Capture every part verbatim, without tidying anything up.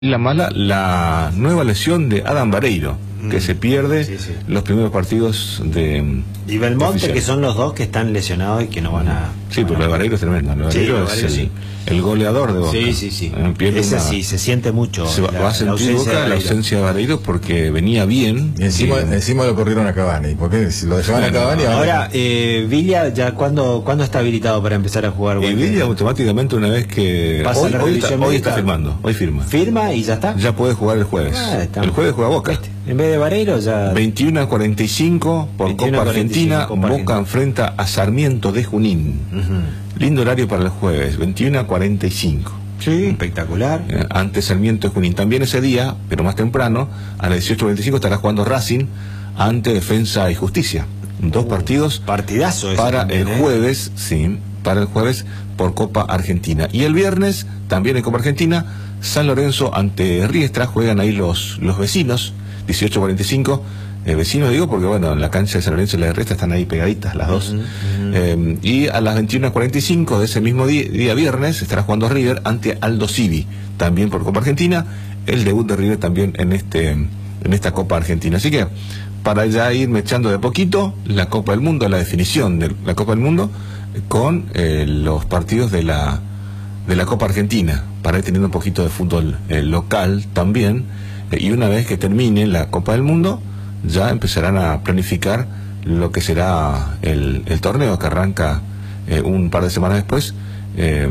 La mala, la nueva lesión de Adam Vareiro, que se pierde sí, sí. los primeros partidos de... Y Belmonte, de que son los dos que están lesionados y que no van a... Sí, pero lo de Vareiro es tremendo. Lo de Sí, Vareiro lo de es Vareiro, el, sí. el goleador de Boca. Sí, sí, sí. Eh, pierde Ese una- sí, se siente mucho. Se va, la, va a sentir Boca la ausencia de Vareiro porque venía bien. Y encima, y- encima lo corrieron a Cavani. Porque si lo dejaban Bueno, a Cavani... Ahora, eh, Villa, ya ¿cuándo, ¿cuándo está habilitado para empezar a jugar? Y Bueno, Villa automáticamente una vez que... Pasa Hoy, la hoy está, revisión hoy médica. está firmando, hoy firma. firma y ya está. Ya puede jugar el jueves. Ah, estamos- el jueves juega Boca. ¿Viste? En vez de Vareiro ya... veintiuno a cuarenta y cinco por veintiuno Copa a cuarenta y cinco, Argentina. Copa Boca Argentina. enfrenta a Sarmiento de Junín. Ujú. Lindo horario para el jueves, veintiuno a cuarenta y cinco. Sí, espectacular. Eh, ante Sarmiento de Junín. También ese día, pero más temprano, a las dieciocho cuarenta y cinco estará jugando Racing ante Defensa y Justicia. Dos Uh, partidos Partidazo ese para también, el ¿eh? jueves, sí, para el jueves por Copa Argentina. Y el viernes, también en Copa Argentina, San Lorenzo ante Riestra, juegan ahí los, los vecinos, dieciocho cuarenta y cinco. Eh, vecinos digo porque bueno, en la cancha de San Lorenzo y la de Riestra están ahí pegaditas las dos. Ujú, ujú. Eh, y a las veintiuno cuarenta y cinco de ese mismo día, día viernes estará jugando River ante Aldo Civi, también por Copa Argentina. El debut de River también en este en esta Copa Argentina. Así que para ya irme echando de poquito la Copa del Mundo, la definición de la Copa del Mundo con eh, los partidos de la de la Copa Argentina, para ir teniendo un poquito de fútbol eh, local también. Eh, y una vez que termine la Copa del Mundo, ya empezarán a planificar lo que será el, el torneo que arranca eh, un par de semanas después, eh,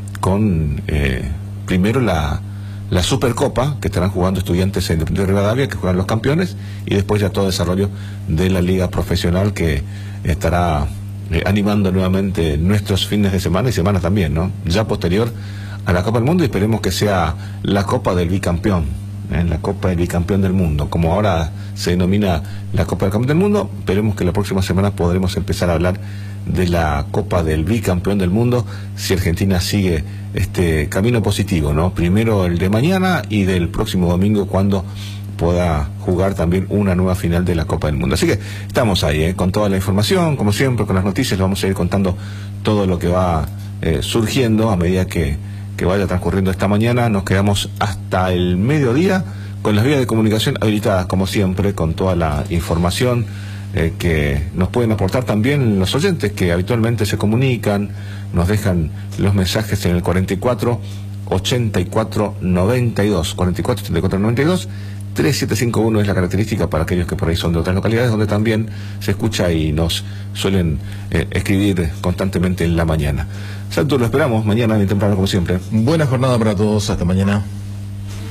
con eh, primero la, la Supercopa que estarán jugando Estudiantes en de Rivadavia, que juegan los campeones, y después ya todo desarrollo de la liga profesional que estará eh, animando nuevamente nuestros fines de semana y semana también, ¿no? Ya posterior a la Copa del Mundo, y esperemos que sea la Copa del bicampeón. En la Copa del Bicampeón del Mundo, como ahora se denomina la Copa del Campeón del Mundo. Esperemos que la próxima semana podremos empezar a hablar de la Copa del Bicampeón del Mundo, si Argentina sigue este camino positivo, ¿no? Primero el de mañana y del próximo domingo, cuando pueda jugar también una nueva final de la Copa del Mundo. Así que estamos ahí, ¿eh? Con toda la información, como siempre, con las noticias, vamos a ir contando todo lo que va eh, surgiendo a medida que que vaya transcurriendo esta mañana. Nos quedamos hasta el mediodía con las vías de comunicación habilitadas, como siempre, con toda la información eh, que nos pueden aportar también los oyentes que habitualmente se comunican, nos dejan los mensajes en el cuarenta y cuatro ochenta y cuatro noventa y dos, cuarenta y cuatro ochenta y cuatro noventa y dos. tres siete cinco uno es la característica para aquellos que por ahí son de otras localidades, donde también se escucha y nos suelen eh, escribir constantemente en la mañana. Santo, lo esperamos mañana bien temprano como siempre. Buena jornada para todos. Hasta mañana.